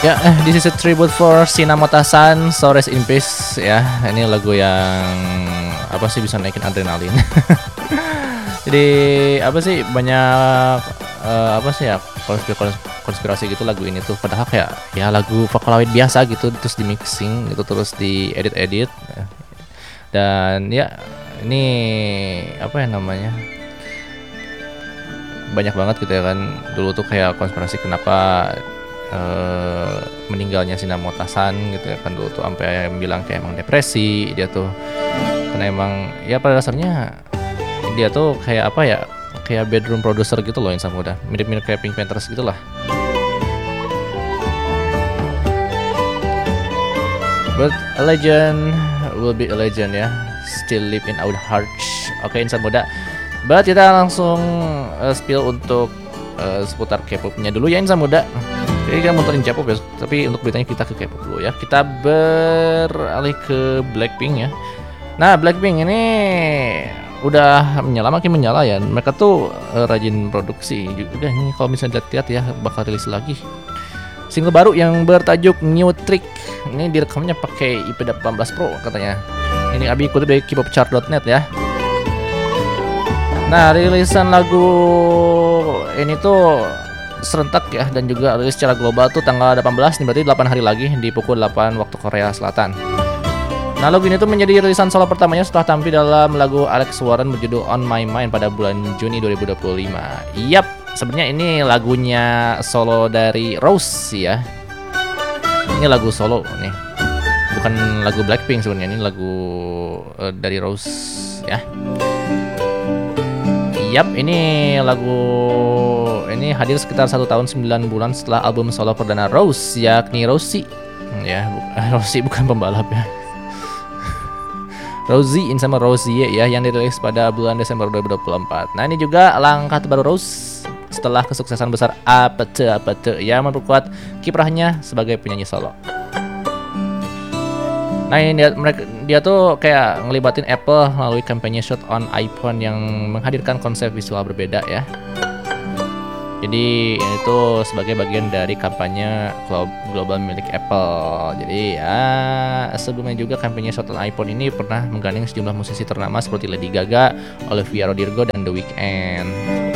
Ya, this is a tribute for Shinamoto-san, so rest in peace ya. Ini lagu yang apa sih bisa naikin adrenalin. Jadi apa sih banyak apa sih ya konspirasi gitu lagu ini tuh. Padahal kayak ya lagu Vocaloid biasa gitu, terus di mixing gitu, terus di edit ya. Dan ya ini apa ya namanya, banyak banget gitu ya kan. Dulu tuh kayak konspirasi kenapa meninggalnya Shinamoto-san gitu ya kan. Dulu tuh sampai bilang kayak emang depresi dia tuh, karena emang ya pada dasarnya dia tuh kayak apa ya, kayak bedroom producer gitu loh Insan Muda, mirip-mirip kayak Pink Panthers gitu lah. But a legend will be a legend ya, still live in our hearts. Oke Insan Muda, but kita langsung spill untuk seputar K-pop-nya dulu ya Insan Muda. Jadi kita muterin K-pop ya, tapi untuk beritanya kita ke K-pop dulu ya. Kita beralih ke Blackpink ya. Nah Blackpink ini udah menyala, makin menyala ya. Mereka tuh rajin produksi juga nih. Kalau misalnya lihat ya, bakal rilis lagi single baru yang bertajuk New Trick. Ini direkamnya pakai IP18 Pro katanya. Ini Abi kutip dari kpopchart.net ya. Nah rilisan lagu ini tuh serentak ya, dan juga rilis secara global tuh tanggal 18 nih, berarti 8 hari lagi di pukul 8 waktu Korea Selatan. Nah lagu ini tuh menjadi rilisan solo pertamanya setelah tampil dalam lagu Alex Warren berjudul On My Mind pada bulan Juni 2025. Yap, sebenarnya ini lagunya solo dari Rose ya. Ini lagu solo nih, bukan lagu Blackpink sebenarnya, ini lagu dari Rose ya. Yap, ini lagu ini hadir sekitar 1 tahun 9 bulan setelah album solo perdana Rose, yakni Rosie. Ya, Rosie bukan pembalap ya. Rosie sama Rosie ya, yang dirilis pada bulan Desember 2024. Nah, ini juga langkah terbaru Rose setelah kesuksesan besar Apete yang memperkuat kiprahnya sebagai penyanyi solo. Nah ini dia tuh kayak ngelibatin Apple melalui kampanye Shot on iPhone yang menghadirkan konsep visual berbeda ya. Jadi ini tuh sebagai bagian dari kampanye global milik Apple. Jadi ya sebelumnya juga kampanye Shot on iPhone ini pernah menggandeng sejumlah musisi ternama seperti Lady Gaga, Olivia Rodrigo, dan The Weeknd.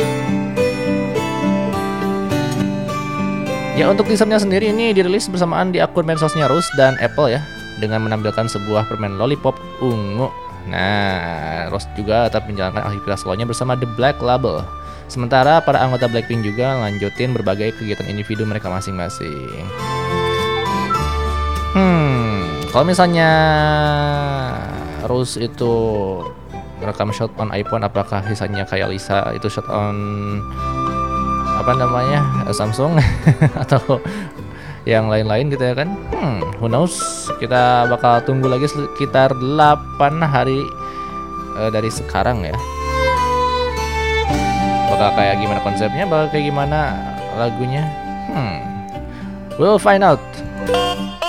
Ya untuk teasernya sendiri ini dirilis bersamaan di akun medsosnya Rose dan Apple ya, dengan menampilkan sebuah permen lollipop ungu. Nah, Rose juga tetap menjalankan aktivitas solonya bersama The Black Label. Sementara para anggota Blackpink juga lanjutin berbagai kegiatan individu mereka masing-masing. Kalau misalnya Rose itu merekam shot on iPhone, apakah sisanya kayak Lisa itu shot on apa namanya Samsung atau yang lain-lain gitu ya kan? Who knows? Kita bakal tunggu lagi sekitar 8 hari dari sekarang ya. Bakal kayak gimana konsepnya, bakal kayak gimana lagunya? We'll find out.